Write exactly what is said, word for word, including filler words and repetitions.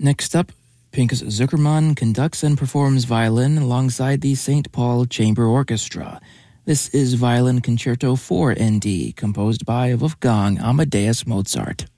Next up, Pinchas Zuckerman conducts and performs violin alongside the Saint Paul Chamber Orchestra. This is Violin Concerto for N D, composed by Wolfgang Amadeus Mozart.